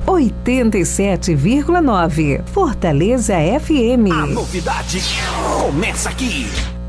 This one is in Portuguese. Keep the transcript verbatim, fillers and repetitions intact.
oitenta e sete vírgula nove. Fortaleza F M. A novidade começa aqui.